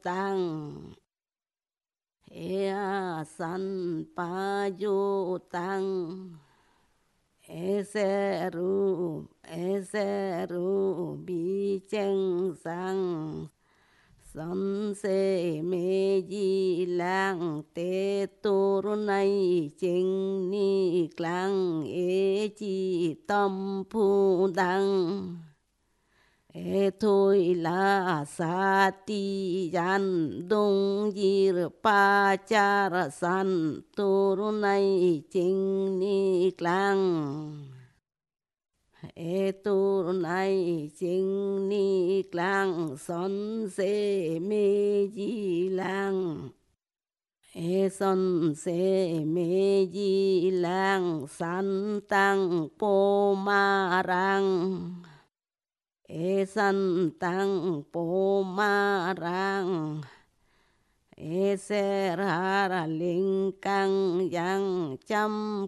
tăng ea san pa yu tăng eseru bi chen sang son se me di lang te tu nay chinh ni klang e chi tâm phu đăng e thôi la sa ti yan dong yi pa cha ra san tu nay chinh ni klang e tu nay chinh ni klang son se me di lang e son se me di lang san tăng po ma rang e san tăng po ma rang e se ra linh cang yang chăm